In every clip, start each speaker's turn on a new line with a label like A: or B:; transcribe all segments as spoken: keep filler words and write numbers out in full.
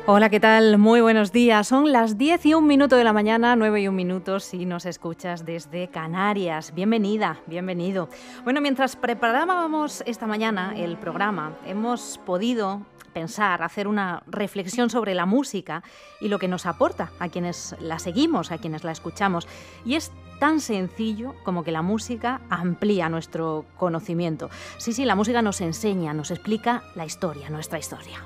A: Hola, ¿qué tal? Muy buenos días. Son las diez y un minuto de la mañana, nueve y un minuto si nos escuchas desde Canarias. Bienvenida, bienvenido. Bueno, mientras preparábamos esta mañana el programa, hemos podido pensar, hacer una reflexión sobre la música y lo que nos aporta a quienes la seguimos, a quienes la escuchamos. Y es tan sencillo como que la música amplía nuestro conocimiento. Sí, sí, la música nos enseña, nos explica la historia, nuestra historia.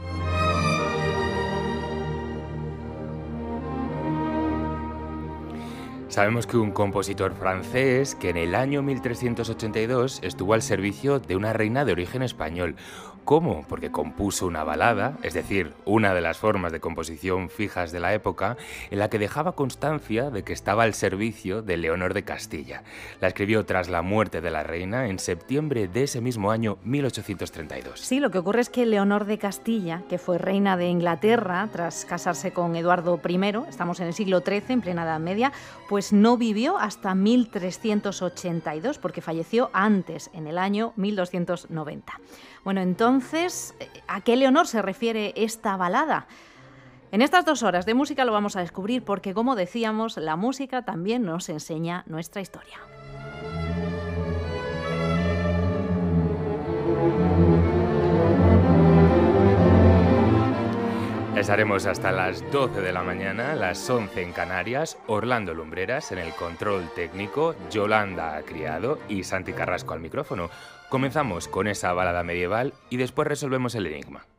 B: Sabemos que un compositor francés que en el año mil trescientos ochenta y dos estuvo al servicio de una reina de origen español. ¿Cómo? Porque compuso una balada, es decir, una de las formas de composición fijas de la época, en la que dejaba constancia de que estaba al servicio de Leonor de Castilla. La escribió tras la muerte de la reina en septiembre de ese mismo año mil ochocientos treinta y dos.
A: Sí, lo que ocurre es que Leonor de Castilla, que fue reina de Inglaterra tras casarse con Eduardo primero, estamos en el siglo trece, en plena Edad Media, pues no vivió hasta mil trescientos ochenta y dos, porque falleció antes, en el año mil doscientos noventa. Bueno, entonces, ¿a qué Leonor se refiere esta balada? En estas dos horas de música lo vamos a descubrir porque, como decíamos, la música también nos enseña nuestra historia.
B: Estaremos hasta las doce de la mañana, las once en Canarias, Orlando Lumbreras en el control técnico, Yolanda Criado y Santi Carrasco al micrófono. Comenzamos con esa balada medieval y después resolvemos el enigma.